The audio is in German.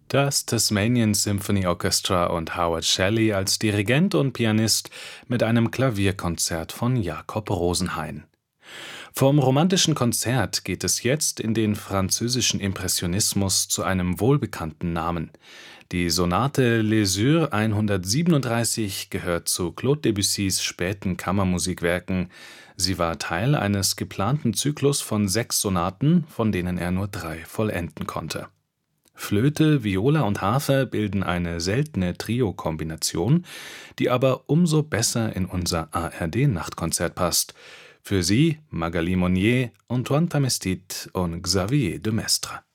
Das Tasmanian Symphony Orchestra und Howard Shelley als Dirigent und Pianist mit einem Klavierkonzert von Jakob Rosenhain. Vom romantischen Konzert geht es jetzt in den französischen Impressionismus zu einem wohlbekannten Namen. Die Sonate Les Yeux 137 gehört zu Claude Debussys späten Kammermusikwerken. Sie war Teil eines geplanten Zyklus von 6 Sonaten, von denen er nur 3 vollenden konnte. Flöte, Viola und Harfe bilden eine seltene Trio-Kombination, die aber umso besser in unser ARD-Nachtkonzert passt. Für Sie Magali Monnier, Antoine Tamestit und Xavier de Maistre.